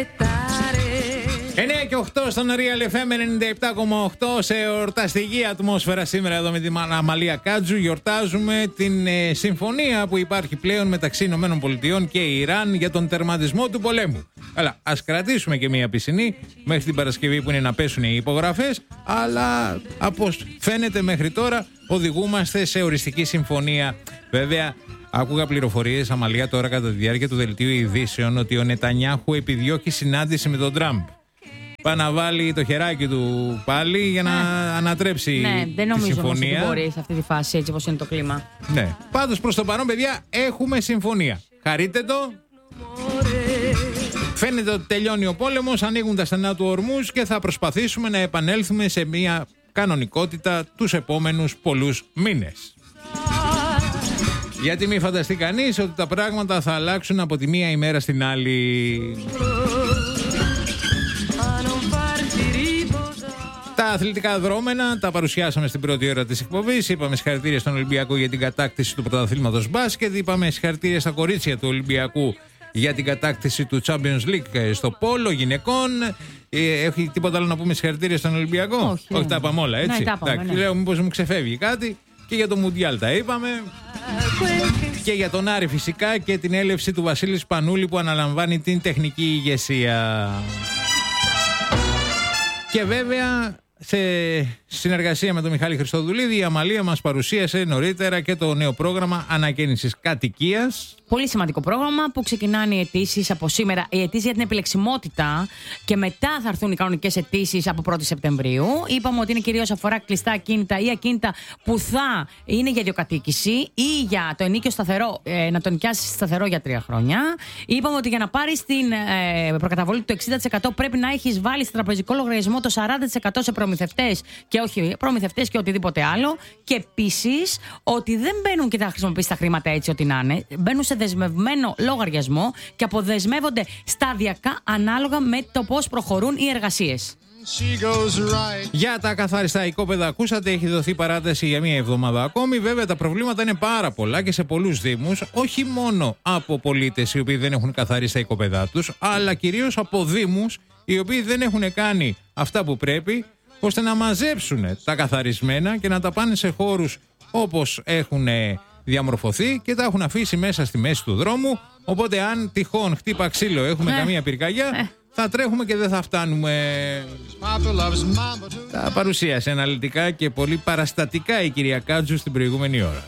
9 και 8 στον Real FM 97,8 σε εορταστική ατμόσφαιρα σήμερα εδώ με την Αμαλία Κάτζου. Γιορτάζουμε την συμφωνία που υπάρχει πλέον μεταξύ ΗΠΑ και Ιράν για τον τερματισμό του πολέμου. Αλλά ας κρατήσουμε και μία πισινή μέχρι την Παρασκευή που είναι να πέσουν οι υπογραφές. Αλλά από φαίνεται μέχρι τώρα οδηγούμαστε σε οριστική συμφωνία. Βέβαια, άκουγα πληροφορίες, Αμαλία, τώρα κατά τη διάρκεια του δελτίου ειδήσεων ότι ο Νετανιάχου επιδιώκει συνάντηση με τον Τραμπ. Πάει να βάλει το χεράκι του πάλι για να ανατρέψει τη συμφωνία. Ναι, δεν νομίζω όμως ότι μπορεί σε αυτή τη φάση, έτσι όπως είναι το κλίμα. Ναι. Πάντως προς το παρόν, παιδιά, έχουμε συμφωνία. Χαρείτε το. Φαίνεται ότι τελειώνει ο πόλεμος, ανοίγουν τα στενά του Ορμούζ και θα προσπαθήσουμε να επανέλθουμε σε μια κανονικότητα τους επόμενους πολλούς μήνες. Γιατί μη φανταστεί κανείς ότι τα πράγματα θα αλλάξουν από τη μία ημέρα στην άλλη. Τα αθλητικά δρόμενα τα παρουσιάσαμε στην πρώτη ώρα της εκπομπής. Είπαμε συγχαρητήρια στον Ολυμπιακό για την κατάκτηση του πρωταθλήματος μπάσκετ. Είπαμε συγχαρητήρια στα κορίτσια του Ολυμπιακού για την κατάκτηση του Champions League στο πόλο γυναικών. Έχει τίποτα άλλο να πούμε συγχαρητήρια στον Ολυμπιακό? Όχι, τα είπαμε όλα, έτσι. Ναι, τα είπαμε, ναι. Λέω μήπως μου ξεφεύγει κάτι. Και για το Μουντιάλ τα είπαμε. Και για τον Άρη φυσικά και την έλευση του Βασίλη Σπανούλη που αναλαμβάνει την τεχνική ηγεσία. Και βέβαια, σε συνεργασία με τον Μιχάλη Χριστοδουλίδη, η Αμαλία μας παρουσίασε νωρίτερα και το νέο πρόγραμμα ανακαίνησης κατοικίας. Πολύ σημαντικό πρόγραμμα που ξεκινάνε οι αιτήσεις από σήμερα. Οι αιτήσεις για την επιλεξιμότητα και μετά θα έρθουν οι κανονικές αιτήσεις από 1η Σεπτεμβρίου. Είπαμε ότι είναι κυρίως αφορά κλειστά ακίνητα ή ακίνητα που θα είναι για ιδιοκατοίκηση ή για το ενίκιο σταθερό, να το νοικιάσεις σταθερό για 3 χρόνια. Είπαμε ότι για να πάρεις την προκαταβολή του 60% πρέπει να έχεις βάλει στο τραπεζικό λογαριασμό το 40% σε προμηθευτές και όχι προμηθευτές και οτιδήποτε άλλο. Και επίσης ότι δεν μπαίνουν και θα χρησιμοποιήσεις τα χρήματα έτσι ό,τι να είναι. Μπαίνουν σε δεσμευμένο λογαριασμό και αποδεσμεύονται σταδιακά ανάλογα με το πώς προχωρούν οι εργασίες. Για τα καθαριστά οικόπεδα, ακούσατε, έχει δοθεί παράταση για μία εβδομάδα ακόμη. Βέβαια, τα προβλήματα είναι πάρα πολλά και σε πολλούς δήμους, όχι μόνο από πολίτες οι οποίοι δεν έχουν καθαρίσει τα οικόπεδά τους, αλλά κυρίως από δήμους οι οποίοι δεν έχουν κάνει αυτά που πρέπει ώστε να μαζέψουν τα καθαρισμένα και να τα πάνε σε χώρους όπως έχουν διαμορφωθεί και τα έχουν αφήσει μέσα στη μέση του δρόμου. Οπότε, αν τυχόν χτύπα ξύλο έχουμε καμία πυρκαγιά, θα τρέχουμε και δεν θα φτάνουμε. Τα παρουσίασε αναλυτικά και πολύ παραστατικά η κυρία Κάτζου στην προηγούμενη ώρα.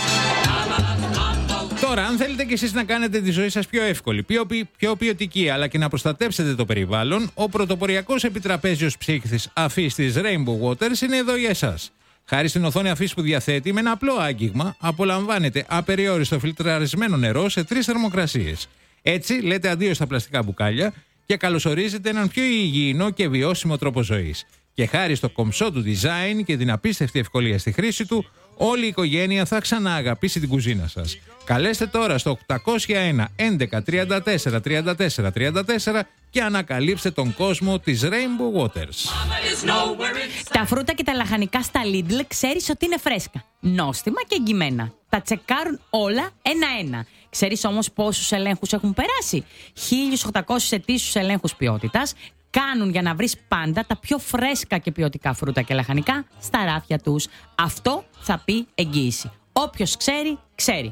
Τώρα, αν θέλετε κι εσείς να κάνετε τη ζωή σας πιο εύκολη, πιο ποιοτική, αλλά και να προστατέψετε το περιβάλλον, ο πρωτοποριακός επιτραπέζιος ψύχτης αφής της Rainbow Waters είναι εδώ για εσάς. Χάρη στην οθόνη αφής που διαθέτει, με ένα απλό άγγιγμα απολαμβάνετε απεριόριστο φιλτραρισμένο νερό σε 3 θερμοκρασίες. Έτσι, λέτε αντίο στα πλαστικά μπουκάλια και καλωσορίζετε έναν πιο υγιεινό και βιώσιμο τρόπο ζωής. Και χάρη στο κομψό του design και την απίστευτη ευκολία στη χρήση του, όλη η οικογένεια θα ξανά αγαπήσει την κουζίνα σας. Καλέστε τώρα στο 801 11 34 34 34 και ανακαλύψτε τον κόσμο της Rainbow Waters. Τα φρούτα και τα λαχανικά στα Lidl ξέρεις ότι είναι φρέσκα, νόστιμα και εγγυημένα. Τα τσεκάρουν όλα ένα-ένα. Ξέρεις όμως πόσους ελέγχους έχουν περάσει? 1.800 ετήσιους ελέγχους ποιότητας κάνουν για να βρεις πάντα τα πιο φρέσκα και ποιοτικά φρούτα και λαχανικά στα ράφια τους. Αυτό θα πει εγγύηση. Όποιος ξέρει, ξέρει.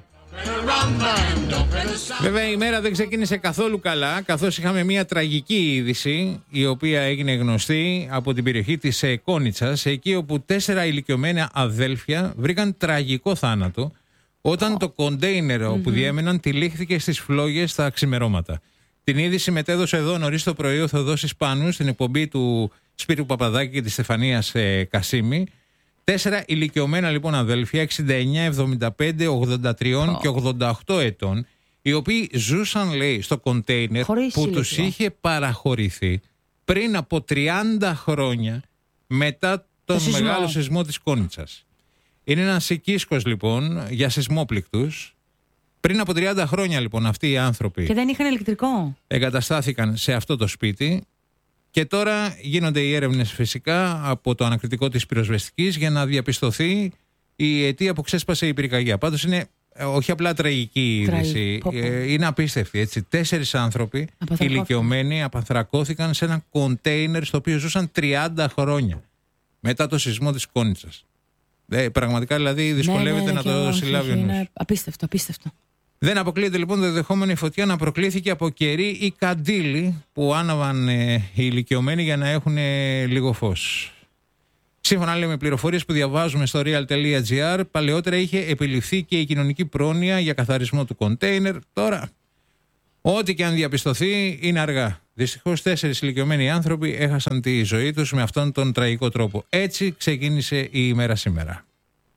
Βέβαια, η μέρα δεν ξεκίνησε καθόλου καλά, καθώς είχαμε μια τραγική είδηση η οποία έγινε γνωστή από την περιοχή της Κόνιτσας, εκεί όπου 4 ηλικιωμένα αδέλφια βρήκαν τραγικό θάνατο όταν το κοντέινερ όπου διέμεναν τυλίχθηκε στις φλόγες στα ξημερώματα. Την είδηση μετέδωσε εδώ νωρίς το πρωί ο Θεοδόσης Πάνου στην εκπομπή του Σπύρου Παπαδάκη και της Στεφανίας Κασίμη. 4 ηλικιωμένα λοιπόν αδέλφια, 69, 75, 83 και 88 ετών, οι οποίοι ζούσαν, λέει, στο κοντέινερ που τους είχε παραχωρηθεί πριν από 30 χρόνια μετά τον μεγάλο σεισμό της Κόνιτσας. Είναι ένας οικίσκος λοιπόν για σεισμόπληκτους. Πριν από 30 χρόνια λοιπόν αυτοί οι άνθρωποι. Και δεν είχαν ηλεκτρικό. Εγκαταστάθηκαν σε αυτό το σπίτι. Και τώρα γίνονται οι έρευνες φυσικά από το ανακριτικό της πυροσβεστικής για να διαπιστωθεί η αιτία που ξέσπασε η πυρκαγιά. Πάντως είναι όχι απλά τραγική είδηση, είναι απίστευτη. Έτσι. 4 άνθρωποι ηλικιωμένοι απανθρακώθηκαν σε ένα κοντέινερ στο οποίο ζούσαν 30 χρόνια μετά το σεισμό της Κόνιτσας. Πραγματικά δηλαδή δυσκολεύεται να το συλλάβει ο νους. Είναι απίστευτο. Δεν αποκλείεται λοιπόν το δεδεχόμενο η φωτιά να προκλήθηκε από κερί ή καντήλι που άναβαν οι ηλικιωμένοι για να έχουν λίγο φως. Σύμφωνα με πληροφορίες που διαβάζουμε στο real.gr, παλαιότερα είχε επιληφθεί και η κοινωνική πρόνοια για καθαρισμό του κοντέινερ. Τώρα, ό,τι και αν διαπιστωθεί, είναι αργά. Δυστυχώς 4 ηλικιωμένοι άνθρωποι έχασαν τη ζωή τους με αυτόν τον τραγικό τρόπο. Έτσι ξεκίνησε η ημέρα σήμερα.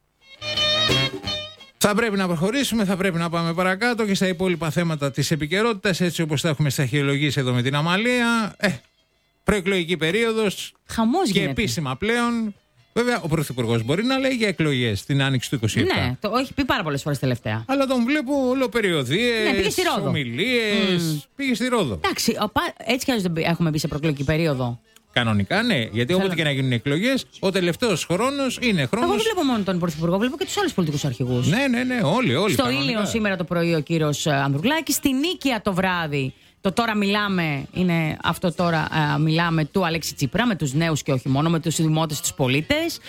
Θα πρέπει να προχωρήσουμε, θα πρέπει να πάμε παρακάτω και στα υπόλοιπα θέματα της επικαιρότητας, έτσι όπως τα έχουμε σταχυολογήσει εδώ με την Αμαλία. Προεκλογική περίοδος και γίνεται. Επίσημα πλέον. Βέβαια, ο Πρωθυπουργός μπορεί να λέει για εκλογές την άνοιξη του 27. Ναι, το έχει πει πάρα πολλές φορές τελευταία. Αλλά τον βλέπω ολοπεριοδίες, ομιλίες. Πήγε στη Ρόδο. Εντάξει, έτσι κι αλλιώς δεν έχουμε μπει σε προεκλογική περίοδο. Κανονικά ναι, γιατί όποτε και να γίνουν εκλογές, ο τελευταίος χρόνος είναι χρόνος. Εγώ δεν βλέπω μόνο τον Πρωθυπουργό, βλέπω και τους άλλους πολιτικούς αρχηγούς. Ναι, όλοι. Στο Ήλιο σήμερα το πρωί ο κύριος Ανδρουλάκης, στη Νίκαια το βράδυ. Το τώρα μιλάμε, είναι αυτό τώρα μιλάμε του Αλέξη Τσίπρα, με τους νέους και όχι μόνο, με τους δημότες, τους πολίτες.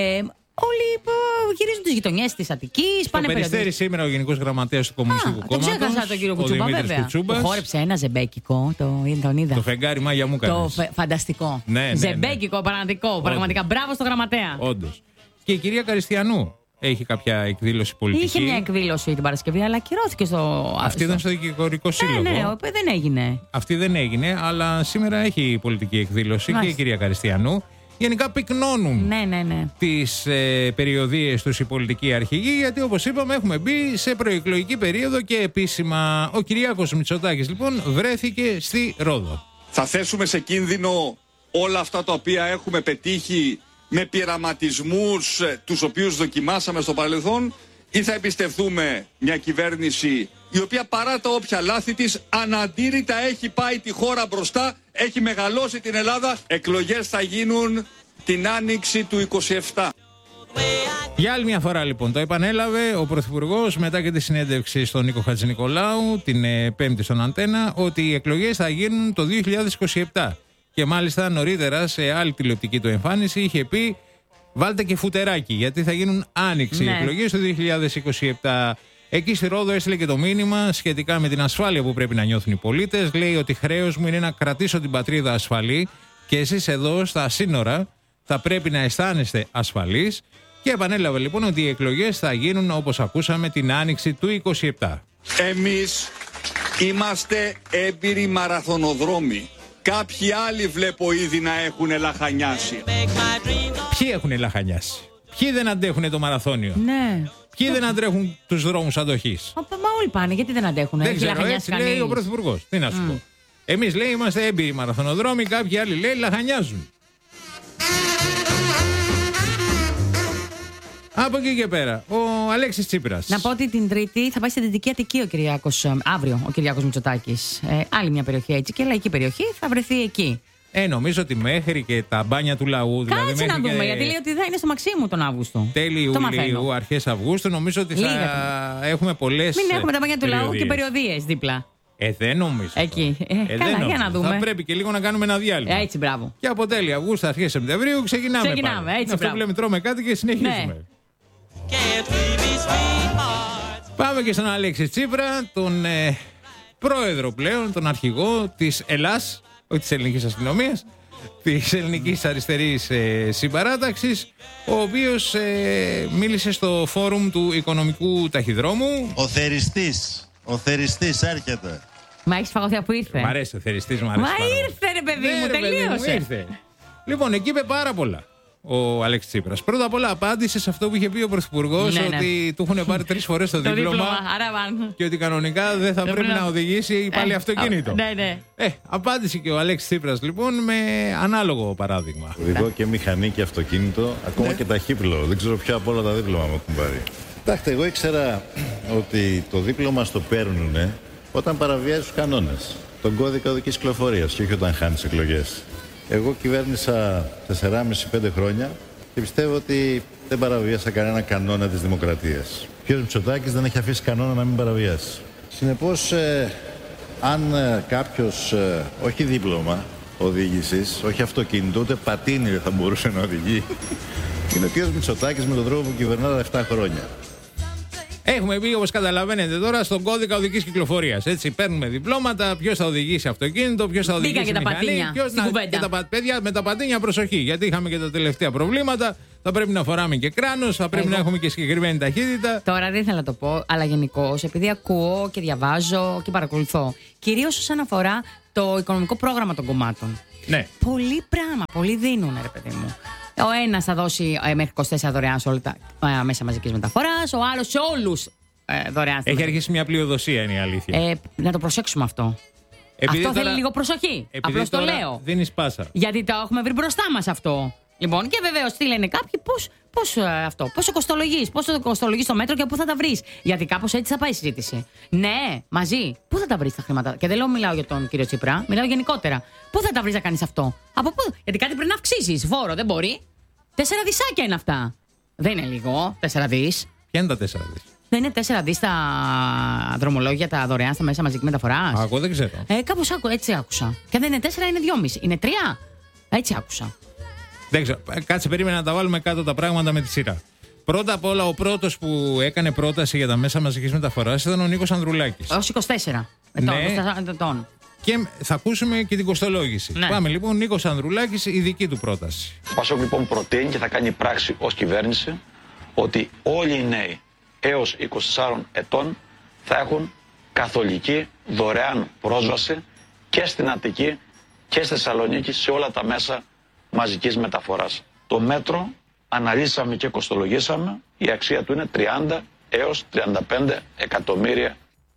Όλοι γυρίζουν τις γειτονιές της Αττικής. Στο Περιστέρι σήμερα ο Γενικός Γραμματέας του Κομμουνιστικού Κόμματος. Το ξέχασα τον κύριο Κουτσούμπα, βέβαια. Που χόρεψε ένα ζεμπέκικο, τον είδα. Το φεγγάρι Μάγια μου κάνεις. Φανταστικό. Ναι. Ζεμπέκικο, πραγματικά. Μπράβο στο γραμματέα. Όντως. Και η κυρία Καριστιανού έχει κάποια εκδήλωση πολιτική. Είχε μια εκδήλωση την Παρασκευή, αλλά ακυρώθηκε στο. Αυτή ήταν στο δικηγορικό σύλλογο. Ναι, δεν έγινε. Αυτή δεν έγινε, αλλά σήμερα έχει πολιτική εκδήλωση και η κυρία Καριστιανού. Γενικά πυκνώνουν τις περιοδίες τους οι πολιτικοί αρχηγοί, γιατί όπως είπαμε έχουμε μπει σε προεκλογική περίοδο και επίσημα. Ο Κυριάκος Μητσοτάκης λοιπόν βρέθηκε στη Ρόδο. Θα θέσουμε σε κίνδυνο όλα αυτά τα οποία έχουμε πετύχει με πειραματισμούς τους οποίους δοκιμάσαμε στο παρελθόν, ή θα εμπιστευτούμε μια κυβέρνηση η οποία παρά τα όποια λάθη της αναντήρητα έχει πάει τη χώρα μπροστά, έχει μεγαλώσει την Ελλάδα. Εκλογές θα γίνουν την άνοιξη του 27. Για άλλη μια φορά λοιπόν το επανέλαβε ο Πρωθυπουργός μετά και τη συνέντευξη στον Νίκο Χατζηνικολάου την Πέμπτη στον Αντένα, ότι οι εκλογές θα γίνουν το 2027. Και μάλιστα νωρίτερα σε άλλη τηλεοπτική του εμφάνιση είχε πει βάλτε και φουτεράκι, γιατί θα γίνουν άνοιξη οι εκλογές το 2027. Εκεί στη Ρόδο έστειλε και το μήνυμα σχετικά με την ασφάλεια που πρέπει να νιώθουν οι πολίτες. Λέει ότι χρέος μου είναι να κρατήσω την πατρίδα ασφαλή και εσείς εδώ στα σύνορα θα πρέπει να αισθάνεστε ασφαλείς. Και επανέλαβε λοιπόν ότι οι εκλογές θα γίνουν, όπως ακούσαμε, την άνοιξη του 27. Εμείς είμαστε έμπειροι μαραθωνοδρόμοι. Κάποιοι άλλοι βλέπω ήδη να έχουν λαχανιάσει. Ποιοι έχουν λαχανιάσει? Ποιοι δεν αντέχουν το μαραθώνιο? Ναι. Ποιοι δεν αντρέχουν τους δρόμους αντοχής? Μα όλοι πάνε, γιατί δεν αντέχουν? Δεν ξέρω, έτσι λέει ο Πρωθυπουργός. Τι να σου πω. Εμείς λέει είμαστε έμπειροι μαραθωνοδρόμοι, κάποιοι άλλοι λέει λαχανιάζουν. Από εκεί και πέρα, ο Αλέξης Τσίπρας. Να πω ότι την Τρίτη θα πάει στη Δυτική Αττική ο Κυριάκος, αύριο ο Κυριάκος Μητσοτάκης. Άλλη μια περιοχή έτσι και λαϊκή περιοχή θα βρεθεί εκεί. Νομίζω ότι μέχρι και τα μπάνια του λαού. Κάτσε δηλαδή να δούμε, γιατί λέει ότι θα είναι στο Μαξίμου τον Αύγουστο. Τέλη Ιουλίου, αρχές Αυγούστου, νομίζω ότι θα έχουμε πολλές. Μην έχουμε τα μπάνια του λαού και περιοδίες δίπλα. Δεν νομίζω. Εκεί. Καλά, για να δούμε. Θα πρέπει και λίγο να κάνουμε ένα διάλειμμα. Έτσι, μπράβο. Και από τέλη Αυγούστου, αρχές Σεπτεμβρίου ξεκινάμε. Έτσι, αυτό που λέμε, τρώμε κάτι και συνεχίζουμε. Ναι. Πάμε και στον Αλέξη Τσίπρα, τον πρόεδρο πλέον, τον αρχηγό της Ελλάς, όχι της ελληνικής αστυνομίας, της ελληνικής αριστερής συμπαράταξης, ο οποίος μίλησε στο φόρουμ του οικονομικού ταχυδρόμου. Ο θεριστής έρχεται. Μα έχεις φαγωθεί που ήρθε. Μ' αρέσει ο θεριστής, Μα ήρθε ρε παιδί μου, τελείωσε. Ήρθε. Λοιπόν, εκεί είπε πάρα πολλά ο Αλέξης Τσίπρας. Πρώτα απ' όλα απάντησε σε αυτό που είχε πει ο Πρωθυπουργός, ότι του έχουν πάρει 3 φορές το δίπλωμα και ότι κανονικά δεν θα πρέπει να οδηγήσει πάλι αυτοκίνητο. Ναι. Απάντησε και ο Αλέξης Τσίπρας λοιπόν με ανάλογο παράδειγμα. Οδηγώ και μηχανή και αυτοκίνητο, ακόμα και ταχύπλο. Δεν ξέρω ποια από όλα τα δίπλωμα μου έχουν πάρει. Κοιτάξτε, εγώ ήξερα ότι το δίπλωμα στο παίρνουνε όταν παραβιάζει τους κανόνες. Τον κώδικα οδικής κυκλοφορίας και όχι όταν χάνεις εκλογές. Εγώ κυβέρνησα 4,5-5 χρόνια και πιστεύω ότι δεν παραβίασα κανένα κανόνα της δημοκρατίας. Ο κ. Μητσοτάκης δεν έχει αφήσει κανόνα να μην παραβιάσει. Συνεπώς, αν κάποιος, όχι δίπλωμα οδήγησης, όχι αυτοκίνητο, ούτε πατίνι δεν θα μπορούσε να οδηγεί, είναι ο κ. Μητσοτάκης με τον τρόπο που κυβερνά τα 7 χρόνια. Έχουμε μπει, όπως καταλαβαίνετε τώρα, στον κώδικα οδικής κυκλοφορίας. Έτσι, παίρνουμε διπλώματα, ποιος θα οδηγήσει αυτοκίνητο, ποιος θα οδηγήσει μηχανή. Και τα παιδιά με τα πατίνια, προσοχή, γιατί είχαμε και τα τελευταία προβλήματα. Θα πρέπει να φοράμε και κράνος, θα πρέπει να έχουμε και συγκεκριμένη ταχύτητα. Τώρα δεν ήθελα να το πω, αλλά γενικώς, επειδή ακούω και διαβάζω και παρακολουθώ, κυρίως όσον αφορά το οικονομικό πρόγραμμα των κομμάτων. Ναι. Πολύ πράγμα, πολύ δίνουν, ρε παιδί μου. Ο ένας θα δώσει μέχρι 24 δωρεάν σε όλα τα μέσα μαζικής μεταφοράς, ο άλλος σε όλους δωρεάν. Έχει αρχίσει μια πλειοδοσία, είναι η αλήθεια. Να το προσέξουμε αυτό. Επειδή αυτό τώρα, θέλει λίγο προσοχή. Απλώς το λέω. Δίνεις πάσα. Γιατί το έχουμε βρει μπροστά μας αυτό. Λοιπόν, και βεβαίως τι λένε κάποιοι, πώς το κοστολογείς το μέτρο και πού θα τα βρεις. Γιατί κάπως έτσι θα πάει η συζήτηση. Ναι, μαζί. Πού θα τα βρεις τα χρήματα. Και δεν μιλάω για τον κύριο Τσίπρα, μιλάω γενικότερα. Πού θα τα βρεις να κάνεις αυτό. Από πού. Γιατί κάτι πρέπει να αυξήσεις. Φόρο δεν μπορεί. 4 δισάκια είναι αυτά. Δεν είναι λίγο. 4 δις. Ποια είναι τα 4 δις. Δεν είναι 4 δις τα δρομολόγια, τα δωρεάν στα μέσα μαζική μεταφορά. Εγώ δεν ξέρω. Κάπως έτσι άκουσα. Και αν δεν είναι 4, είναι 2,5. Είναι 3. Έτσι άκουσα. Δεν ξέρω. Κάτσε, περίμενα να τα βάλουμε κάτω τα πράγματα με τη σειρά. Πρώτα απ' όλα, ο πρώτος που έκανε πρόταση για τα μέσα μαζικής μεταφοράς ήταν ο Νίκος Ανδρουλάκης. Ως 24 ετών. Και θα ακούσουμε και την κοστολόγηση. Ναι. Πάμε λοιπόν, Νίκος Ανδρουλάκης, η δική του πρόταση. Ο Πασόκ λοιπόν προτείνει και θα κάνει πράξη ως κυβέρνηση ότι όλοι οι νέοι έως 24 ετών θα έχουν καθολική δωρεάν πρόσβαση και στην Αττική και στη Θεσσαλονίκη σε όλα τα μέσα μαζικής μεταφοράς. Το μέτρο αναλύσαμε και κοστολογήσαμε, η αξία του είναι 30 έως 35 εκατομμύρια.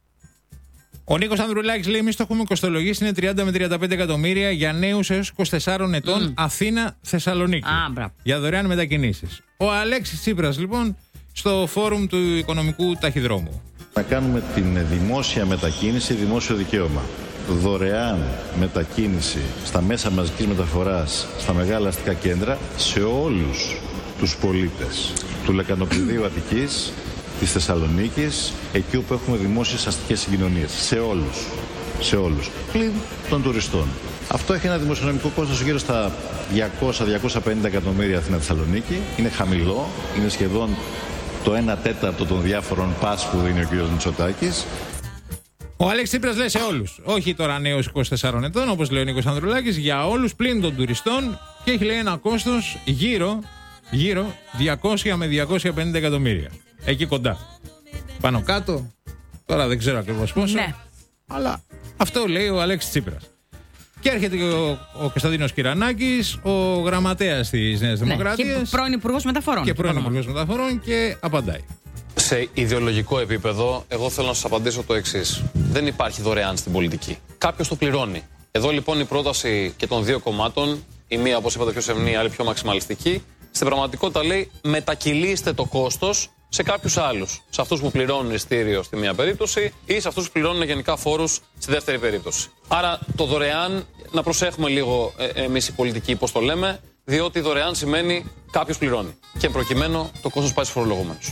Ο Νίκος Ανδρουλάκης λέει: εμείς το έχουμε κοστολογήσει, είναι 30 με 35 εκατομμύρια για νέους έως 24 ετών, Αθήνα-Θεσσαλονίκη. Για δωρεάν μετακινήσεις. Ο Αλέξης Τσίπρας λοιπόν στο φόρουμ του οικονομικού ταχυδρόμου. Να κάνουμε την δημόσια μετακίνηση δημόσιο δικαίωμα. Δωρεάν μετακίνηση στα μέσα μαζικής μεταφοράς, στα μεγάλα αστικά κέντρα, σε όλους τους πολίτες του Λεκανοπηδίου Αττικής, της Θεσσαλονίκης, εκεί όπου έχουμε δημόσιες αστικές συγκοινωνίες. Σε όλους. Πλην των τουριστών. Αυτό έχει ένα δημοσιονομικό κόστος γύρω στα 200-250 εκατομμύρια Αθήνα-Θεσσαλονίκη. Είναι χαμηλό, είναι σχεδόν το 1/4 των διάφορων πας που δίνει ο κ. Μητσοτάκης. Ο Αλέξης Τσίπρας λέει σε όλους. Όχι τώρα νέους 24 ετών, όπως λέει ο Νίκος Ανδρουλάκης, για όλους πλην των τουριστών, και έχει λέει ένα κόστος γύρω 200 με 250 εκατομμύρια. Εκεί κοντά. Πάνω κάτω. Τώρα δεν ξέρω ακριβώς πόσο. Ναι. Αλλά αυτό λέει ο Αλέξης Τσίπρας. Και έρχεται και ο Κωνσταντίνος Κυρανάκης, ο γραμματέας της Νέας Δημοκρατίας. Και πρώην Υπουργός Μεταφορών. Και πρώην Υπουργός Μεταφορών, και απαντάει. Σε ιδεολογικό επίπεδο, εγώ θέλω να σας απαντήσω το εξής. Δεν υπάρχει δωρεάν στην πολιτική. Κάποιος το πληρώνει. Εδώ λοιπόν η πρόταση και των δύο κομμάτων, η μία όπως είπατε πιο σεμνή, η άλλη πιο μαξιμαλιστική, στην πραγματικότητα λέει μετακυλίστε το κόστος σε κάποιους άλλους. Σε αυτούς που πληρώνουν ειστήριο στη μία περίπτωση ή σε αυτούς που πληρώνουν γενικά φόρους στη δεύτερη περίπτωση. Άρα το δωρεάν, να προσέχουμε λίγο εμείς οι πολιτικοί πώς το λέμε, διότι δωρεάν σημαίνει κάποιος πληρώνει. Και προκειμένου το κόστος πάει στους φορολογούμενους.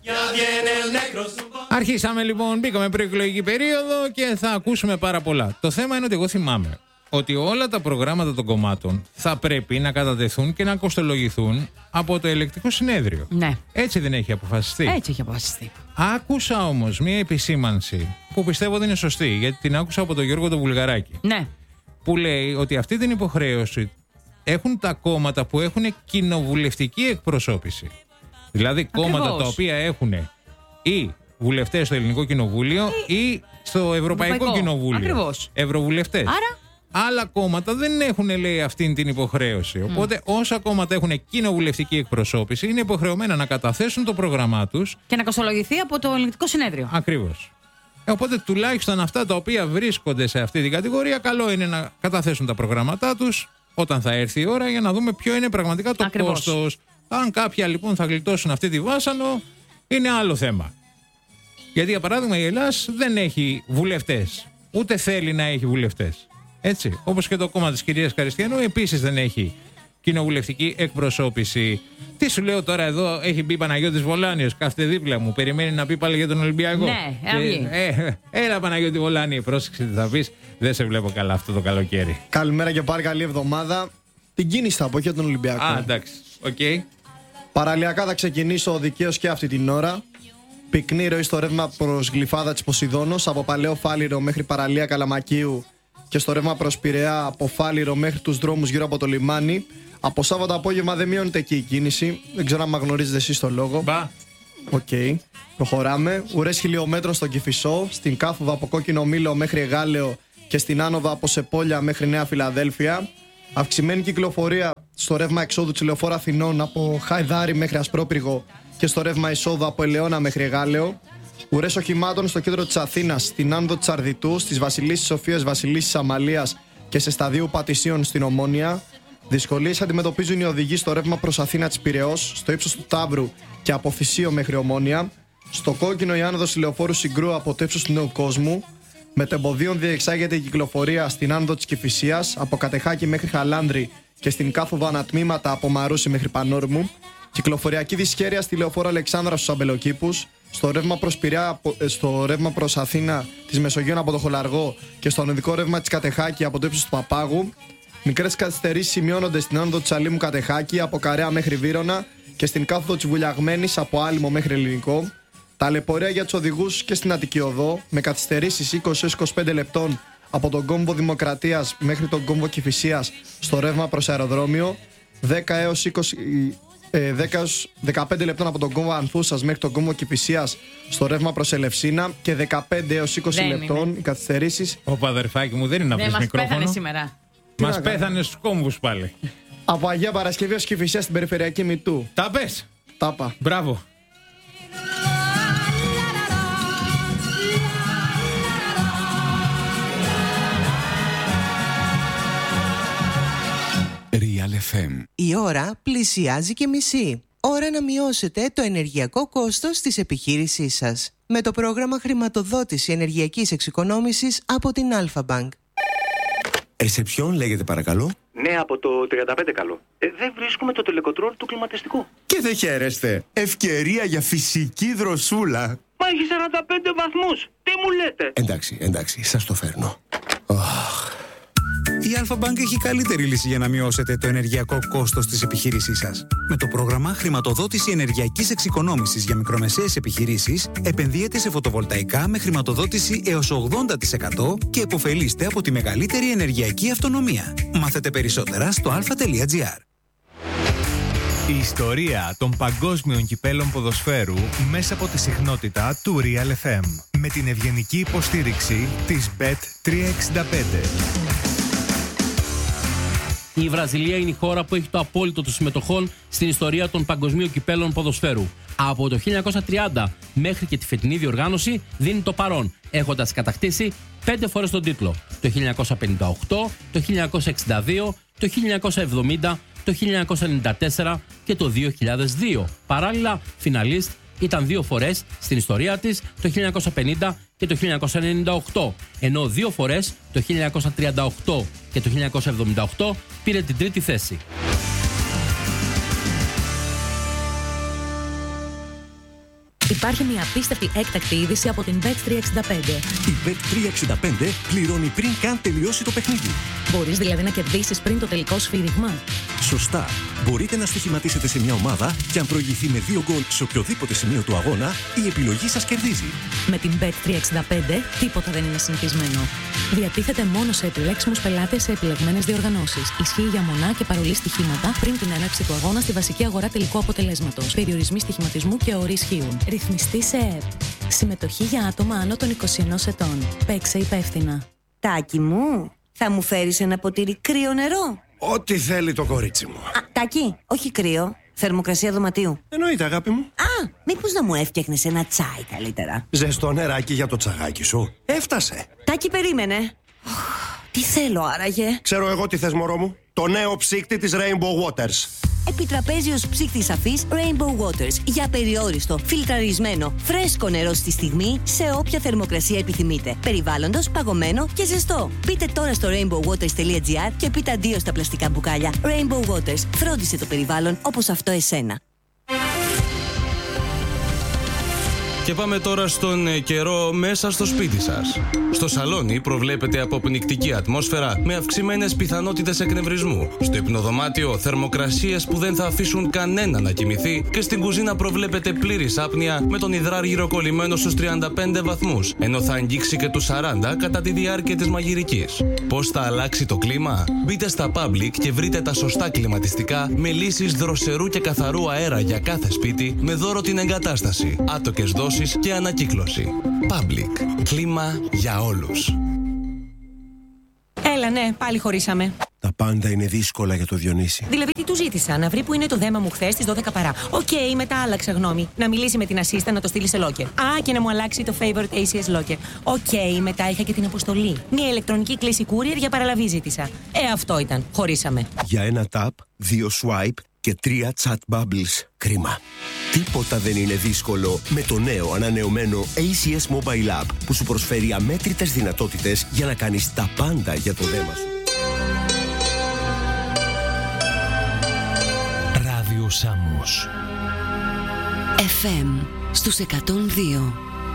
Αρχίσαμε λοιπόν, μπήκαμε προεκλογική περίοδο και θα ακούσουμε πάρα πολλά. Το θέμα είναι ότι εγώ θυμάμαι ότι όλα τα προγράμματα των κομμάτων θα πρέπει να κατατεθούν και να κοστολογηθούν από το ελεκτικό συνέδριο. Ναι. Έτσι δεν έχει αποφασιστεί. Έτσι έχει αποφασιστεί. Άκουσα όμως μία επισήμανση που πιστεύω ότι είναι σωστή, γιατί την άκουσα από τον Γιώργο τον Βουλγαράκη. Ναι. Που λέει ότι αυτή την υποχρέωση έχουν τα κόμματα που έχουν κοινοβουλευτική εκπροσώπηση. Δηλαδή κόμματα τα οποία έχουν ή βουλευτές στο Ελληνικό Κοινοβούλιο ή στο Ευρωπαϊκό Κοινοβούλιο. Ακριβώς. Ευρωβουλευτές. Άρα. Άλλα κόμματα δεν έχουν, λέει, αυτήν την υποχρέωση. Οπότε όσα κόμματα έχουν κοινοβουλευτική εκπροσώπηση είναι υποχρεωμένα να καταθέσουν το πρόγραμμά τους και να κοστολογηθεί από το Ελεγκτικό Συνέδριο. Ακριβώς. Οπότε τουλάχιστον αυτά τα οποία βρίσκονται σε αυτή την κατηγορία, καλό είναι να καταθέσουν τα προγράμματά τους όταν θα έρθει η ώρα, για να δούμε ποιο είναι πραγματικά το κόστος. Αν κάποια λοιπόν θα γλιτώσουν αυτή τη βάσανο, είναι άλλο θέμα. Γιατί για παράδειγμα η Ελλάς δεν έχει βουλευτές. Ούτε θέλει να έχει βουλευτές. Έτσι. Όπως και το κόμμα της κυρίας Καριστιανού επίσης δεν έχει κοινοβουλευτική εκπροσώπηση. Τι σου λέω τώρα εδώ, έχει μπει Παναγιώτης Βολάνιος, κάθεται δίπλα μου. Περιμένει να πει πάλι για τον Ολυμπιακό. Ναι, έλα Παναγιώτη Βολάνη, πρόσεξε τι θα πεις. Δεν σε βλέπω καλά αυτό το καλοκαίρι. Καλημέρα και πάλι, καλή εβδομάδα. Την κίνηση θα πω για τον Ολυμπιακό. Α, εντάξει, οκ. Παραλιακά θα ξεκινήσω δικαίως και αυτή την ώρα. Πυκνή ροή στο ρεύμα προς Γλυφάδα της Ποσειδώνος, από Παλαιό Φάληρο μέχρι παραλία Καλαμακίου και στο ρεύμα προς Πειραιά από Φάληρο μέχρι τους δρόμους γύρω από το λιμάνι. Από Σάββατο απόγευμα δεν μειώνεται εκεί η κίνηση. Δεν ξέρω αν γνωρίζετε εσείς το λόγο. Μπα. Οκ. Προχωράμε. Ουρές χιλιόμετρων στον Κηφισό, στην Κάφοβα από Κόκκινο Μήλο μέχρι Εγάλεο και στην Άνοδα από Σεπόλια μέχρι Νέα Φιλαδέλφια. Αυξημένη κυκλοφορία στο ρεύμα εξόδου της Λεωφόρου Αθηνών από Χαϊδάρι μέχρι Ασπρόπυργο και στο ρεύμα εισόδου από Ελαιώνα μέχρι Εγάλεο. Ουρές οχημάτων στο κέντρο της Αθήνας, στην Άνοδο της Αρδιτού, στις Βασιλίσσης Σοφίας, Βασιλίσσης Αμαλίας και σε σταδίου Πατησίων στην Ομόνια. Δυσκολίες αντιμετωπίζουν οι οδηγοί στο ρεύμα προς Αθήνα της Πειραιώς, στο ύψος του Ταύρου και από Θησίο μέχρι Ομόνια. Στο κόκκινο η άνοδος Λεωφόρου Συγκρού από το ύψος του Νέου Κόσμου. Μετεμποδίων διεξάγεται η κυκλοφορία στην άνοδο της Κηφισίας από Κατεχάκη μέχρι Χαλάνδρη και στην Κάφοβα ανατμήματα από Μαρούσι μέχρι Πανόρμου. Κυκλοφοριακή δυσχέρεια στη Λεωφόρο Αλεξάνδρα στους Αμπελοκήπους. Στο ρεύμα προς Πειραιά, στο ρεύμα προς Αθήνα της Μεσογείων από το Χολαργό και στο οδικό ρεύμα της Κατεχάκη από το ύψος του Παπάγου. Μικρές καθυστερήσεις σημειώνονται στην άνοδο της Αλήμου Κατεχάκη από Καρέα μέχρι Βύρωνα και στην κάθοδο της Βουλιαγμένης από Άλυμο μέχρι Ελληνικό. Ταλαιπωρία για τους οδηγούς και στην Αττική Οδό με καθυστερήσεις 20-25 λεπτών από τον κόμβο Δημοκρατίας μέχρι τον κόμβο Κηφισίας στο ρεύμα προς αεροδρόμιο. 10-15 λεπτών από τον κόμβο Ανθούσας μέχρι τον κόμβο Κηφισίας στο ρεύμα προς Ελευσίνα και 15-20 λεπτών οι καθυστερήσεις. Ωπα αδερφάκι μου, δεν είναι να πεις μικρόφωνο. Μας πέθανε σήμερα. Μας πέθανε στους κόμβους πάλι. Από Αγία Παρασκευή ως Κηφισιά στην περιφερειακή Μητού. Τα πες. Τα πα. Μπράβο. Real FM. Η ώρα πλησιάζει και μισή. Ώρα να μειώσετε το ενεργειακό κόστος της επιχείρησής σας με το πρόγραμμα χρηματοδότηση ενεργειακής εξοικονόμησης από την Alpha Bank. Ρεσεψιόν λέγεται παρακαλώ. Ναι, από το 35 καλό. Δεν βρίσκουμε το τελεκοτρόλ του κλιματιστικού. Και δεν χαίρεστε. Ευκαιρία για φυσική δροσούλα. Μα έχει 45 βαθμούς. Τι μου λέτε? Εντάξει, σας το φέρνω. Η Alpha Bank έχει καλύτερη λύση για να μειώσετε το ενεργειακό κόστος της επιχείρησής σας. Με το πρόγραμμα χρηματοδότηση ενεργειακής εξοικονόμησης για μικρομεσαίες επιχειρήσεις, επενδύετε σε φωτοβολταϊκά με χρηματοδότηση έως 80% και επωφελείστε από τη μεγαλύτερη ενεργειακή αυτονομία. Μάθετε περισσότερα στο alpha.gr. Η ιστορία των παγκόσμιων κυπέλων ποδοσφαίρου μέσα από τη συχνότητα του Real FM. Με την ευγενική υποστήριξη της Bet365. Η Βραζιλία είναι η χώρα που έχει το απόλυτο των συμμετοχών στην ιστορία των παγκοσμίων κυπέλων ποδοσφαίρου. Από το 1930 μέχρι και τη φετινή διοργάνωση δίνει το παρόν, έχοντας κατακτήσει 5 φορές τον τίτλο. Το 1958, το 1962, το 1970, το 1994 και το 2002. Παράλληλα, φιναλίστ ήταν 2 φορές στην ιστορία της, το 1950 και το 1998, ενώ 2 φορές, το 1938 και το 1978, πήρε την 3η θέση. Υπάρχει μια απίστευτη έκτακτη είδηση από την Bet365. Η Bet365 πληρώνει πριν καν τελειώσει το παιχνίδι. Μπορείς δηλαδή να κερδίσεις πριν το τελικό σφύριγμα. Σωστά. Μπορείτε να στοιχηματίσετε σε μια ομάδα και αν προηγηθεί με 2 γκολ σε οποιοδήποτε σημείο του αγώνα, η επιλογή σας κερδίζει. Με την Bet365 τίποτα δεν είναι συνηθισμένο. Διατίθεται μόνο σε επιλέξιμους πελάτες σε επιλεγμένες διοργανώσεις. Ισχύει για μονά και παρολί στοιχήματα πριν την έναρξη του αγώνα στη βασική αγορά τελικού αποτελέσματος. Περιορισμοί στοιχηματισμού και όροι ισχύουν. Ρυθμιστή σε ΕΕΠ. Συμμετοχή για άτομα άνω των 21 ετών. Παίξε υπεύθυνα. Τάκη μου, θα μου φέρεις ένα ποτήρι κρύο νερό? Ό,τι θέλει το κορίτσι μου. Τάκη, όχι κρύο. Θερμοκρασία δωματίου. Εννοείται, αγάπη μου. Μήπως να μου έφτιαχνες ένα τσάι καλύτερα? Ζεστό νεράκι για το τσαγάκι σου. Έφτασε. Τάκη, περίμενε. Τι θέλω άραγε? Ξέρω εγώ τι θες, μωρό μου. Το νέο ψύκτη της Rainbow Waters. Επιτραπέζιος ψύκτης αφής Rainbow Waters. Για περιόριστο, φιλτραρισμένο, φρέσκο νερό στη στιγμή, σε όποια θερμοκρασία επιθυμείτε. Περιβάλλοντος, παγωμένο και ζεστό. Μπείτε τώρα στο rainbowwaters.gr και πείτε αντίο στα πλαστικά μπουκάλια. Rainbow Waters. Φρόντισε το περιβάλλον όπως αυτό εσένα. Και πάμε τώρα στον καιρό μέσα στο σπίτι σας. Στο σαλόνι προβλέπεται αποπνικτική ατμόσφαιρα με αυξημένες πιθανότητες εκνευρισμού. Στο υπνοδωμάτιο θερμοκρασίες που δεν θα αφήσουν κανένα να κοιμηθεί και στην κουζίνα προβλέπεται πλήρης άπνοια με τον υδράργυρο κολλημένο στους 35 βαθμούς, ενώ θα αγγίξει και τους 40 κατά τη διάρκεια της μαγειρικής. Πώς θα αλλάξει το κλίμα? Μπείτε στα Public και βρείτε τα σωστά κλιματιστικά με λύσεις δροσερού και καθαρού αέρα για κάθε σπίτι με δώρο την εγκατάσταση, άτοκες δόσεις και ανακύκλωση. Public. Κλίμα για όλους. Έλα, ναι, πάλι χωρίσαμε. Τα πάντα είναι δύσκολα για το Διονύση. Δηλαδή, τι του ζήτησα, να βρει που είναι το δέμα μου χθες στις 12 παρά. Οκ, μετά άλλαξα γνώμη. Να μιλήσει με την assistant να το στείλει σε locker. Α, και να μου αλλάξει το favorite ACS locker. Οκ, μετά είχα και την αποστολή. Μια ηλεκτρονική κλήση courier για παραλαβή ζήτησα. Αυτό ήταν. Χωρίσαμε. Για ένα tap, 2 swipe και 3 chat bubbles. Κρίμα. Τίποτα δεν είναι δύσκολο με το νέο ανανεωμένο ACS Mobile App που σου προσφέρει αμέτρητες δυνατότητες για να κάνεις τα πάντα για το δέμα σου. Ράδιο Σάμος FM στους 102.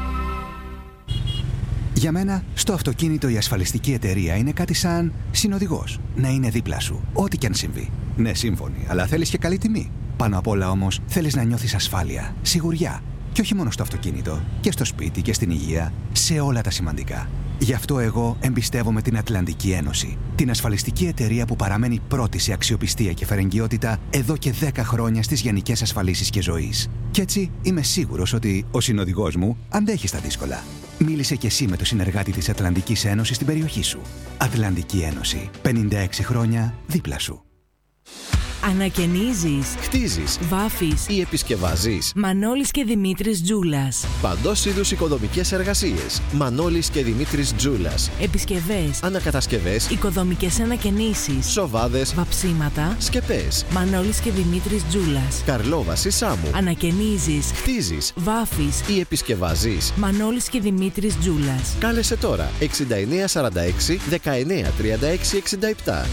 Για μένα, στο αυτοκίνητο η ασφαλιστική εταιρεία είναι κάτι σαν συνοδηγός. Να είναι δίπλα σου, ό,τι και αν συμβεί. Ναι, σύμφωνοι, αλλά θέλεις και καλή τιμή. Πάνω απ' όλα όμως, θέλεις να νιώθεις ασφάλεια, σιγουριά. Και όχι μόνο στο αυτοκίνητο, και στο σπίτι και στην υγεία, σε όλα τα σημαντικά. Γι' αυτό εγώ εμπιστεύομαι την Ατλαντική Ένωση. Την ασφαλιστική εταιρεία που παραμένει πρώτη σε αξιοπιστία και φερεγγιότητα εδώ και 10 χρόνια στις γενικές ασφαλίσεις και ζωής. Κι έτσι είμαι σίγουρος ότι ο συνοδηγός μου αντέχει στα δύσκολα. Μίλησε κι εσύ με το συνεργάτη της Ατλαντικής Ένωσης στην περιοχή σου. Ατλαντική Ένωση. 56 χρόνια δίπλα σου. Ανακαινίζεις, χτίζεις, βάφεις ή επισκευάζεις. Μανώλης και Δημήτρης Τζούλας. Παντός είδους οικοδομικές εργασίες. Μανώλης και Δημήτρης Τζούλας. Επισκευές, ανακατασκευές, οικοδομικές ανακαινήσεις, σοβάδες, βαψίματα, σκεπές. Μανώλης και Δημήτρης Τζούλας. Καρλόβαση Σάμου. Ανακαινίζεις, χτίζεις, βάφεις ή επισκευάζεις. Μανώλης και Δημήτρης Τζούλας. Κάλεσε τώρα 6946 1936 67.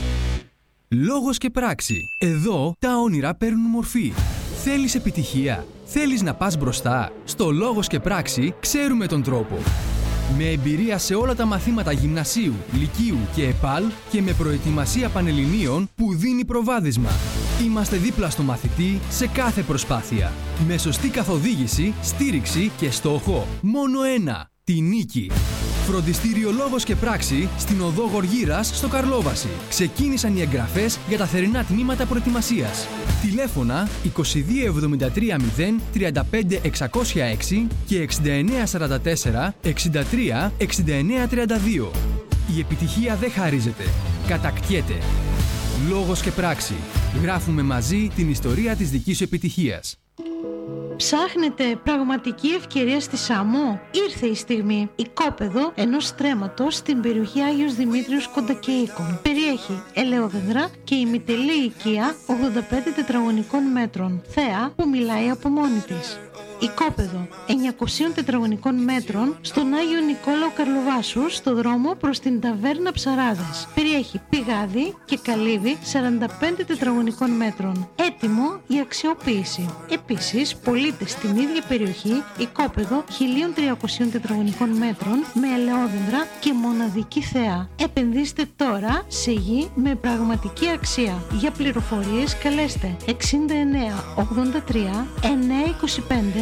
Λόγος και πράξη. Εδώ τα όνειρα παίρνουν μορφή. Θέλεις επιτυχία? Θέλεις να πας μπροστά? Στο Λόγος και πράξη ξέρουμε τον τρόπο. Με εμπειρία σε όλα τα μαθήματα γυμνασίου, λυκείου και ΕΠΑΛ και με προετοιμασία πανελληνίων που δίνει προβάδισμα. Είμαστε δίπλα στο μαθητή σε κάθε προσπάθεια. Με σωστή καθοδήγηση, στήριξη και στόχο. Μόνο ένα. Τη νίκη. Φροντιστήριο Λόγος και Πράξη στην οδό Γοργύρας στο Καρλόβαση. Ξεκίνησαν οι εγγραφές για τα θερινά τμήματα προετοιμασίας. Τηλέφωνα 2273 0 35 606 και 6944 63 69 32. Η επιτυχία δεν χαρίζεται. Κατακτιέται. Λόγος και Πράξη. Γράφουμε μαζί την ιστορία της δικής σου επιτυχίας. Ψάχνετε πραγματική ευκαιρία στη Σάμο? Ήρθε η στιγμή. Οικόπεδο ενός στρέμματος στην περιοχή Άγιος Δημήτριος Κοντακεΐκων. Περιέχει ελαιόδεντρα και ημιτελή οικία 85 τετραγωνικών μέτρων. Θέα που μιλάει από μόνη της. Οικόπεδο 900 τετραγωνικών μέτρων στον Άγιο Νικόλαο Καρλοβάσου στο δρόμο προς την ταβέρνα Ψαράδες. Περιέχει πηγάδι και καλύβι 45 τετραγωνικών μέτρων. Έτοιμο για αξιοποίηση. Επίσης, πωλείται στην ίδια περιοχή οικόπεδο 1300 τετραγωνικών μέτρων με ελαιόδεντρα και μοναδική θέα. Επενδύστε τώρα σε γη με πραγματική αξία. Για πληροφορίες καλέστε 69 83 925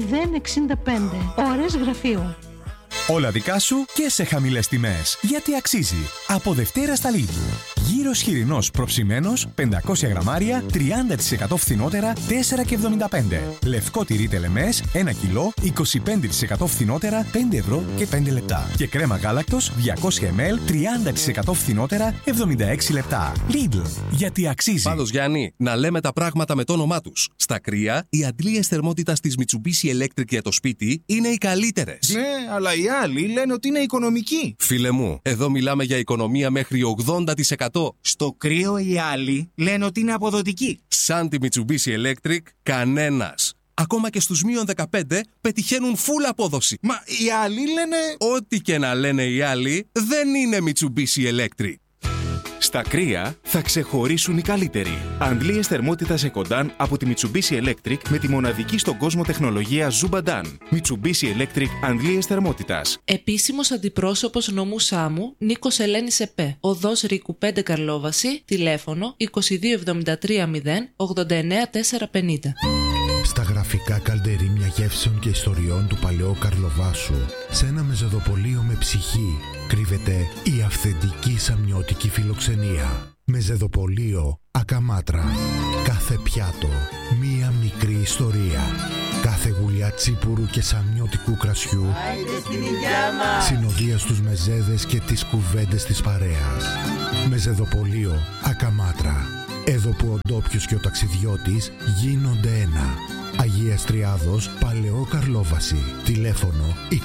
065. Ώρες γραφείου. Όλα δικά σου και σε χαμηλές τιμές. Γιατί αξίζει. Από Δευτέρα στα Lidl. Γύρος χοιρινός προψημένος 500 γραμμάρια 30% φθηνότερα 4,75. Λευκό τυρί τελεμές 1 κιλό 25% φθηνότερα 5 ευρώ και 5 λεπτά. Και κρέμα γάλακτος 200 ml 30% φθηνότερα 76 λεπτά. Lidl, γιατί αξίζει. Πάντως Γιάννη, να λέμε τα πράγματα με το όνομά τους. Στα κρύα, οι αντλίες θερμότητας της Mitsubishi Electric για το σπίτι είναι οι καλύτερες. Ναι, αλλά οι άλλοι λένε ότι είναι οικονομικοί. Φίλε μου, εδώ μιλάμε για οικονομία μέχρι 80%. Στο κρύο οι άλλοι λένε ότι είναι αποδοτικοί. Σαν τη Mitsubishi Electric, κανένας. Ακόμα και στους μείον 15 πετυχαίνουν full απόδοση. Μα οι άλλοι λένε... Ό,τι και να λένε οι άλλοι, δεν είναι Mitsubishi Electric. Στα κρύα θα ξεχωρίσουν οι καλύτεροι. Αντλίες θερμότητας Ecodan από τη Mitsubishi Electric με τη μοναδική στον κόσμο τεχνολογία Zubadan. Mitsubishi Electric αντλίες θερμότητας. Επίσημος αντιπρόσωπος νομού Σάμου, Νίκος Ελένης ΕΠΕ. Οδός Ρίκου 5 Καρλόβαση, τηλέφωνο 22730 89450. Στα γραφικά καλντερίμια γεύσεων και ιστοριών του παλαιού Καρλοβάσου, σε ένα μεζεδοπολείο με ψυχή, κρύβεται η αυθεντική σαμιώτικη φιλοξενία. Μεζεδοπολείο Ακαμάτρα. Κάθε πιάτο, μία μικρή ιστορία. Κάθε γουλιά τσίπουρου και σαμιώτικου κρασιού συνοδεία στους μεζέδες και τις κουβέντες της παρέας. Μεζεδοπολείο Ακαμάτρα. Εδώ που ο ντόπιος και ο ταξιδιώτης γίνονται ένα. Αγίας Τριάδος, Παλαιό Καρλόβαση. Τηλέφωνο 22730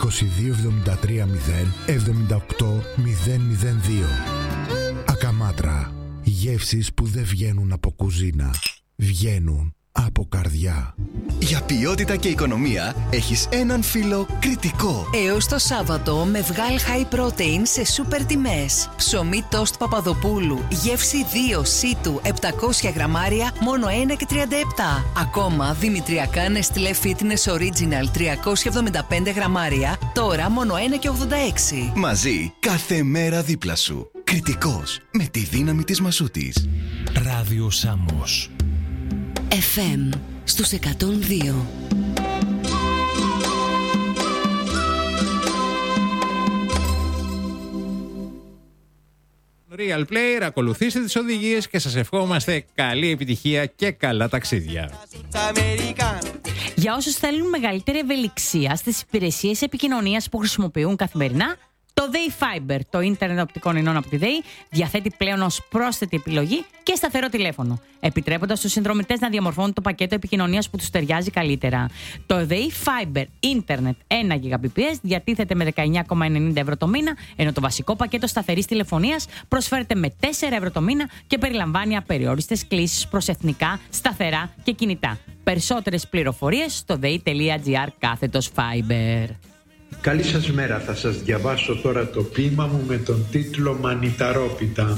78002. Ακαμάτρα. Γεύσεις που δεν βγαίνουν από κουζίνα. Βγαίνουν από καρδιά. Για ποιότητα και οικονομία έχεις έναν φίλο κριτικό. Έως το Σάββατο με Βγάλ High Protein σε σούπερ τιμές. Ψωμί τόστ Παπαδοπούλου, γεύση 2 σίτου 700 γραμμάρια, μόνο 1,37. Ακόμα δημητριακά Nestlé Fitness Original 375 γραμμάρια, τώρα μόνο 1,86. Μαζί, κάθε μέρα δίπλα σου. Κριτικός, με τη δύναμη της Μασούτης. Ράδιο Σάμος. FM στους 102. Real Player, ακολουθήστε τις οδηγίες και σας ευχόμαστε καλή επιτυχία και καλά ταξίδια. Για όσους θέλουν μεγαλύτερη ευελιξία στις υπηρεσίες επικοινωνίας που χρησιμοποιούν καθημερινά, το ΔΕΗ Fiber, το ίντερνετ οπτικών ινών από τη ΔΕΗ, διαθέτει πλέον ως πρόσθετη επιλογή και σταθερό τηλέφωνο, επιτρέποντας στους συνδρομητές να διαμορφώνουν το πακέτο επικοινωνίας που τους ταιριάζει καλύτερα. Το ΔΕΗ Fiber ίντερνετ 1 Gbps διατίθεται με 19,90 ευρώ το μήνα, ενώ το βασικό πακέτο σταθερής τηλεφωνίας προσφέρεται με 4 ευρώ το μήνα και περιλαμβάνει απεριόριστες κλήσεις προς εθνικά, σταθερά και κινητά. Περισσότερες πληροφορίες στο dei.gr/Fiber. Καλή σας μέρα, θα σας διαβάσω τώρα το ποίημα μου με τον τίτλο «Μανιταρόπιτα».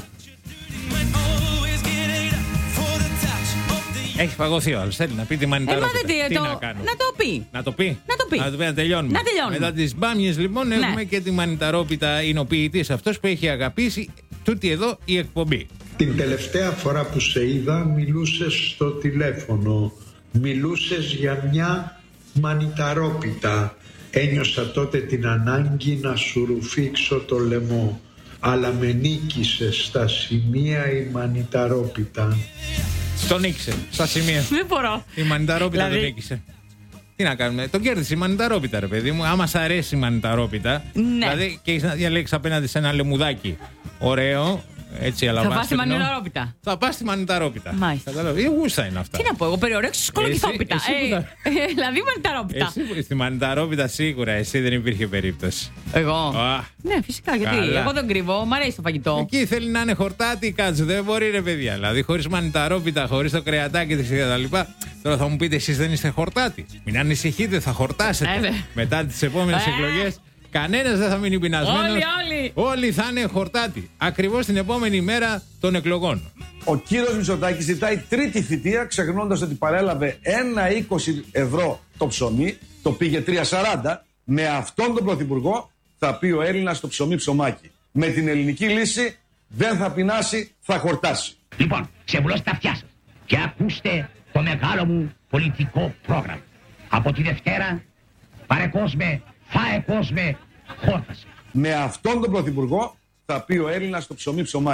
Έχει παγωθεί ο άλλος, θέλει να πει τη μανιταρόπιτα. Τι να κάνω. Να το πει. Να το πει. Να το πει. Να τελειώνουμε. Μετά τις μπάμιες λοιπόν έχουμε και τη μανιταρόπιτα. Είναι ο ποιητής αυτός που έχει αγαπήσει τούτη εδώ η εκπομπή. Την τελευταία φορά που σε είδα μιλούσες στο τηλέφωνο. Μιλούσες για μια μανιταρόπιτα. Ένιωσα τότε την ανάγκη να σου ρουφήξω το λαιμό, αλλά με νίκησε στα σημεία η μανιταρόπιτα. Τον νίκησε στα σημεία. Δεν μπορώ. Η μανιταρόπιτα τον νίκησε. Τι να κάνουμε, τον κέρδισε η μανιταρόπιτα, ρε παιδί μου. Άμα σ' αρέσει η μανιταρόπιτα, δηλαδή και έχεις να διαλέξεις απέναντι σε ένα λεμουδάκι ωραίο. Έτσι, θα πας στη μανιταρόπιτα. Θα πας στη μανιταρόπιτα. Μάλιστα. Η γούστα είναι αυτά. Τι να πω, εγώ περιορέξω σκολοκυθόπιτα. Δηλαδή μανιταρόπιτα. Στη μανιταρόπιτα σίγουρα, εσύ δεν υπήρχε περίπτωση. Εγώ. Ναι, φυσικά, γιατί εγώ δεν κρύβω, μ' αρέσει το φαγητό. Εκεί θέλει να είναι χορτάτη, κάτσου. Δεν μπορεί, ρε παιδιά. Δηλαδή, χωρίς μανιταρόπιτα, χωρίς το κρεατάκι της κτλ. Τώρα θα μου πείτε, εσείς δεν είστε χορτάτη. Μην ανησυχείτε, θα χορτάσετε μετά τις επόμενες εκλογές. Κανένας δεν θα μείνει πεινασμένος. Όλοι θα είναι χορτάτι. Ακριβώς την επόμενη μέρα των εκλογών. Ο κύριος Μητσοτάκης ζητάει τρίτη θητεία, ξεχνώντας ότι παρέλαβε 1,20 ευρώ το ψωμί, το πήγε 3,40. Με αυτόν τον πρωθυπουργό θα πει ο Έλληνας το ψωμί ψωμάκι. Με την ελληνική λύση δεν θα πεινάσει, θα χορτάσει. Λοιπόν, ξεβουλώστε τα αυτιά σας και ακούστε το μεγάλο μου πολιτικό πρόγραμμα. Από τη Δευτέρα, πάρε κόσμε, φάε κόσμε, χόρτασε. Με αυτόν τον πρωθυπουργό θα πει ο Έλληνας το ψωμί ψωμάκι.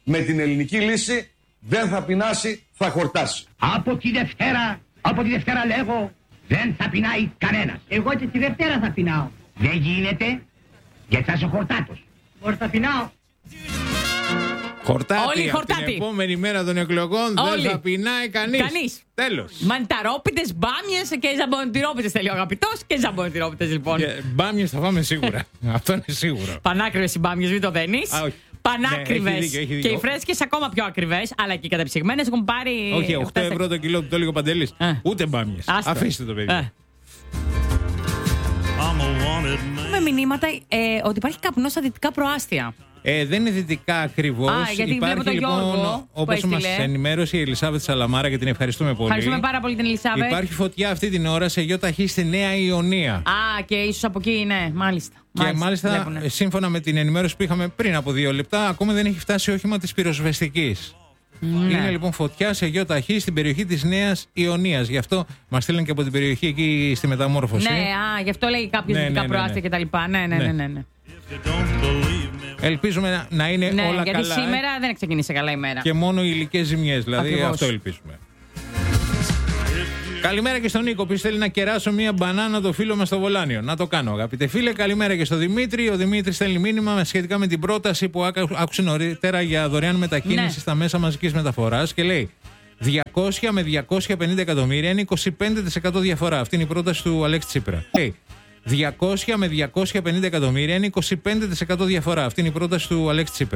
με την ελληνική λύση δεν θα πεινάσει, θα χορτάσει. Από τη Δευτέρα λέγω, δεν θα πεινάει κανένας. Εγώ και τη Δευτέρα θα πεινάω. Δεν γίνεται, γιατί θα είσαι χορτάτος. Πώς θα πεινάω? Χορτάτη, από την επόμενη μέρα των εκλογών δεν θα πεινάει κανείς. Τέλος. Μανταρόπιτες, μπάμιες και ζαμπονοτυρόπιτες θέλει ο αγαπητός και ζαμπονοτυρόπιτες λοιπόν. Μπάμιες θα φάμε σίγουρα. Αυτό είναι σίγουρο. Πανάκριβες οι μπάμιες, μην το δένεις. Πανάκριβες. Ναι, και οι φρέσκες ακόμα πιο ακριβές, αλλά και οι κατεψυγμένες έχουν πάρει. Όχι, 8 ευρώ το κιλό που το έλεγε ο Παντελής. Ούτε μπάμιες. Αφήστε το παιδί. Με μηνύματα ότι υπάρχει καπνός στα δυτικά προάστια. Δεν είναι δυτικά ακριβώς. Γιατί υπάρχει τον λοιπόν, όπως μας ενημέρωσε η Ελισάβετ Σαλαμάρα και την ευχαριστούμε πολύ. Ευχαριστούμε πάρα πολύ την Ελισάβετ. Υπάρχει φωτιά αυτή την ώρα σε ΙΟΤΑΧΗ στη Νέα Ιωνία. Και ίσως από εκεί, ναι, μάλιστα. Και μάλιστα, σύμφωνα με την ενημέρωση που είχαμε πριν από 2 λεπτά, ακόμα δεν έχει φτάσει όχημα της πυροσβεστικής. Ναι. Είναι λοιπόν φωτιά σε ΙΟΤΑΧΗ στην περιοχή της Νέας Ιωνίας. Γι' αυτό μας στείλαν και από την περιοχή εκεί στη μεταμόρφωση. Ναι, γι' αυτό λέει κάποιος δυτικά προάστια κτλ. Ναι. Ελπίζουμε να είναι όλα καλά. Γιατί σήμερα δεν ξεκίνησε καλά η μέρα. Και μόνο υλικές ζημιές, δηλαδή. Ακριβώς. Αυτό ελπίζουμε. Καλημέρα και στον Νίκο που θέλει να κεράσω μία μπανάνα το φίλο μας στο Βολάνιο. Να το κάνω, αγαπητέ φίλε. Καλημέρα και στον Δημήτρη. Ο Δημήτρης στέλνει μήνυμα σχετικά με την πρόταση που άκουσε νωρίτερα για δωρεάν μετακίνηση στα μέσα μαζικής μεταφοράς και λέει 200 με 250 εκατομμύρια είναι 25% διαφορά. Αυτή είναι η πρόταση του Αλέξη Τσίπρα. 200 με 250 εκατομμύρια είναι 25% διαφορά. Αυτή είναι η πρόταση του Αλέξη Τσίπρα.